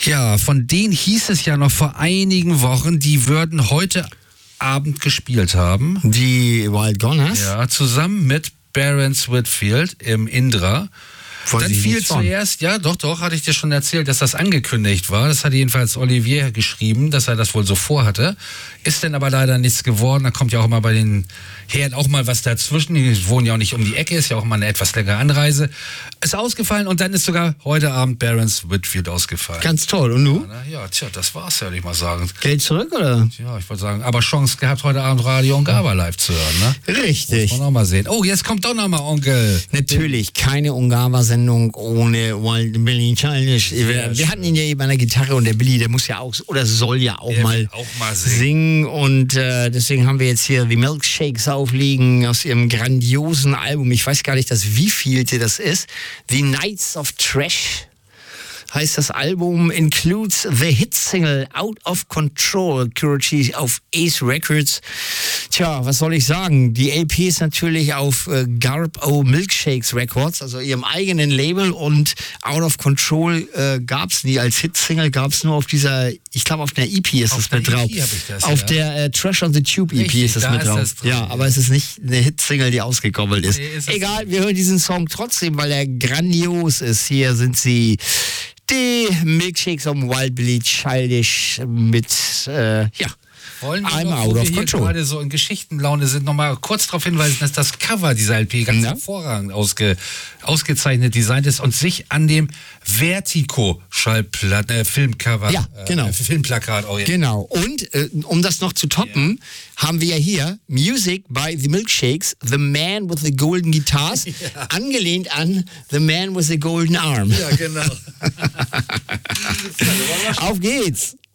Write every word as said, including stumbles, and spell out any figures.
Ja, von denen hieß es ja noch vor einigen Wochen, die würden heute Abend gespielt haben. Die Wild Gunners? Ja, zusammen mit Barents Whitfield im Indra. Weiß Dann fiel zuerst, ja doch, doch, hatte ich dir schon erzählt, dass das angekündigt war. Das hatte jedenfalls Olivier geschrieben, dass er das wohl so vorhatte. Ist denn aber leider nichts geworden. Da kommt ja auch immer bei den Herren auch mal was dazwischen. Die wohnen ja auch nicht um die Ecke, ist ja auch mal eine etwas längere Anreise. Ist ausgefallen und dann ist sogar heute Abend Barents Whitfield ausgefallen. Ganz toll. Und du? Ja, ja, tja, das war's ja, würde ich mal sagen. Geld zurück, oder? Ja, ich wollte sagen, aber Chance gehabt, heute Abend Radio Ungava live zu hören, ne? Richtig. Muss man auch mal sehen. Oh, jetzt kommt doch noch mal Onkel. Natürlich, keine Ungava-Sendung ohne Wild Billy Childish. Wir, wir hatten ihn ja eben an der Gitarre und der Billy, der muss ja auch, oder soll ja auch, Der mal, will auch mal singen. singen. Und äh, deswegen haben wir jetzt hier die Milkshakes aufliegen aus ihrem grandiosen Album. Ich weiß gar nicht, das wievielte das ist. The Nights of Trash heißt das Album, includes the Hit-Single Out of Control, Curity auf Ace Records. Tja, was soll ich sagen? Die L P ist natürlich auf äh, Garbo Milkshakes Records, also ihrem eigenen Label, und Out of Control äh, gab es nie. Als Hit-Single gab es nur auf dieser, ich glaube auf einer E P ist Auf das mit der drauf. E P hab ich das, auf ja. der äh, Trash on the Tube E P Richtig, ist das da mit ist drauf. das drin, ja, aber es ist nicht eine Hit-Single, die ausgekoppelt ist. Nee, ist es Egal, wir hören diesen Song trotzdem, weil er grandios ist. Hier sind sie, die Milkshakes um Wild Billy Childish mit, äh, ja, Wollen wir I'm noch, out wo of wir hier control. gerade so in Geschichtenlaune sind, nochmal kurz darauf hinweisen, dass das Cover dieser L P ganz Ja. hervorragend ausge, ausgezeichnet designt ist und sich an dem Vertigo-Schallplatten, äh, Filmcover, Ja, genau. äh, Filmplakat orientiert. Genau. Und äh, um das noch zu toppen, haben wir ja hier Music by The Milkshakes, The Man with the Golden Guitars, angelehnt an The Man with the Golden Arm. Ja, genau. Auf geht's!